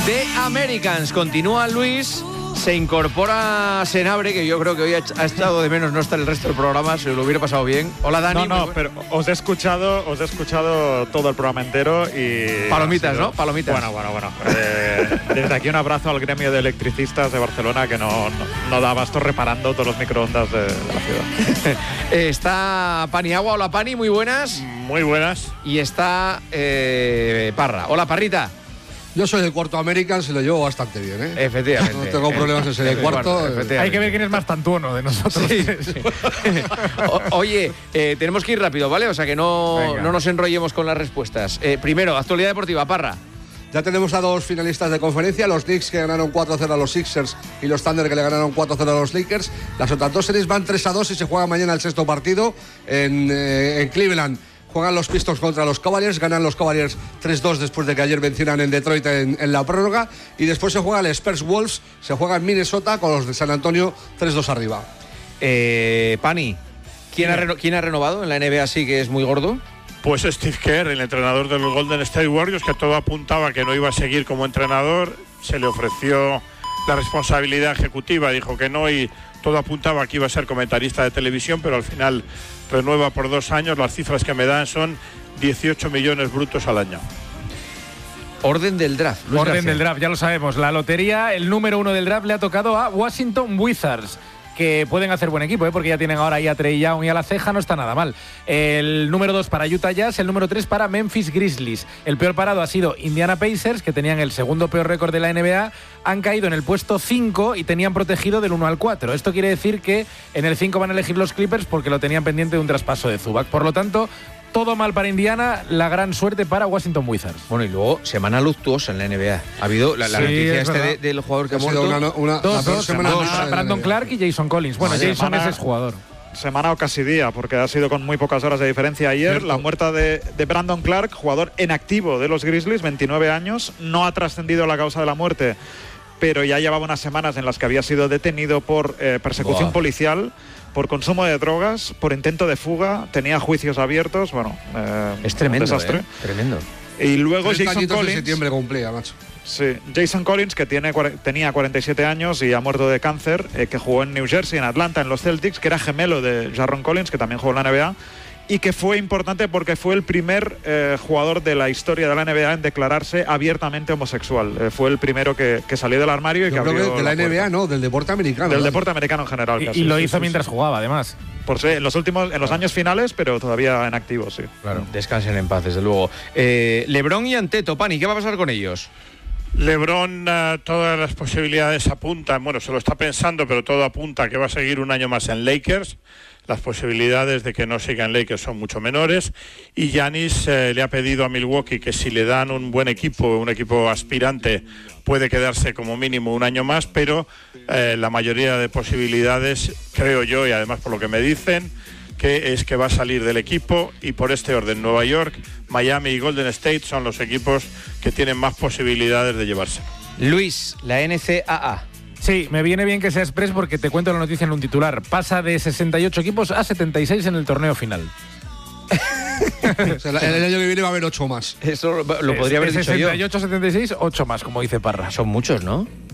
The Americans. Continúa Luis. Se incorpora Senabre, que yo creo que hoy ha estado de menos no estar el resto del programa, se lo hubiera pasado bien. Hola, Dani. No, pero os he escuchado todo el programa entero y... Palomitas, ¿no? Palomitas. Bueno. Desde aquí un abrazo al gremio de electricistas de Barcelona, que no da abasto reparando todos los microondas de la ciudad. Está Paniagua. Hola, Pani, muy buenas. Muy buenas. Y está Parra. Hola, Parrita. Yo soy del cuarto American, se lo llevo bastante bien, ¿eh? Efectivamente. No tengo problemas en ser el cuarto. Hay que ver quién es más tantuono de nosotros. Sí. Oye, tenemos que ir rápido, ¿vale? O sea que no nos enrollemos con las respuestas. Primero, actualidad deportiva, Parra. Ya tenemos a dos finalistas de conferencia, los Knicks que ganaron 4-0 a los Sixers y los Thunder que le ganaron 4-0 a los Lakers. Las otras dos series van 3-2 y se juega mañana el sexto partido en Cleveland. Juegan los Pistons contra los Cavaliers, ganan los Cavaliers 3-2 después de que ayer vencieran en Detroit en la prórroga, y después se juega el Spurs Wolves, se juega en Minnesota con los de San Antonio 3-2 arriba. Pani, ¿quién ha renovado en la NBA así que es muy gordo? Pues Steve Kerr, el entrenador de los Golden State Warriors, que todo apuntaba que no iba a seguir como entrenador, se le ofreció la responsabilidad ejecutiva, dijo que no y todo apuntaba que iba a ser comentarista de televisión, pero al final renueva por 2 años. Las cifras que me dan son 18 millones brutos al año. Orden del draft. Orden del draft, ya lo sabemos. La lotería, el número 1 del draft le ha tocado a Washington Wizards, que pueden hacer buen equipo, porque ya tienen ahora ahí a Trae Young y a La Ceja, no está nada mal. El número 2 para Utah Jazz, el número 3 para Memphis Grizzlies. El peor parado ha sido Indiana Pacers, que tenían el segundo peor récord de la NBA, han caído en el puesto 5 y tenían protegido del 1 al 4. Esto quiere decir que en el 5 van a elegir los Clippers porque lo tenían pendiente de un traspaso de Zubac. Por lo tanto, todo mal para Indiana, la gran suerte para Washington Wizards. Bueno, y luego semana luctuosa en la NBA. Ha habido la noticia del jugador que ha muerto. Dos semanas. Brandon Clark y Jason Collins. Bueno, Jason es jugador. Semana o casi día, porque ha sido con muy pocas horas de diferencia ayer. Cierto. La muerte de Brandon Clark, jugador en activo de los Grizzlies, 29 años. No ha trascendido la causa de la muerte, pero ya llevaba unas semanas en las que había sido detenido por persecución policial, por consumo de drogas, por intento de fuga, tenía juicios abiertos, es tremendo, un desastre. Tremendo. Y luego Jason Collins, de septiembre cumplía, macho. Sí, Jason Collins, que tenía 47 años y ha muerto de cáncer, que jugó en New Jersey, en Atlanta, en los Celtics, que era gemelo de Jarron Collins, que también jugó en la NBA, y que fue importante porque fue el primer jugador de la historia de la NBA en declararse abiertamente homosexual. Fue el primero que salió del armario y que abrió de la NBA, no, del deporte americano. Del deporte americano en general. Y lo hizo mientras jugaba, además. Por sí, en los años finales, pero todavía en activo, sí. Claro, descansen en paz, desde luego. LeBron y Antetokounmpo, Pani, ¿qué va a pasar con ellos? LeBron, todas las posibilidades apuntan, bueno, se lo está pensando, pero todo apunta a que va a seguir un año más en Lakers. Las posibilidades de que no siga en Lakers son mucho menores. Y Giannis le ha pedido a Milwaukee que si le dan un buen equipo, un equipo aspirante, puede quedarse como mínimo un año más, pero la mayoría de posibilidades, creo yo, y además por lo que me dicen, que es que va a salir del equipo, y por este orden Nueva York, Miami y Golden State son los equipos que tienen más posibilidades de llevarse. Luis, la NCAA. Sí, me viene bien que sea Express porque te cuento la noticia en un titular. Pasa de 68 equipos a 76 en el torneo final. O sea, el año que viene va a haber 8 más. Eso lo podría haber dicho yo. 68, 76, 8 más, como dice Parra. Son muchos, ¿no?